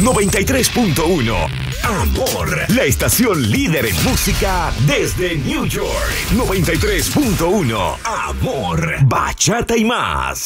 93.1. Amor, la estación líder en música desde New York. 93.1. Amor, bachata y más.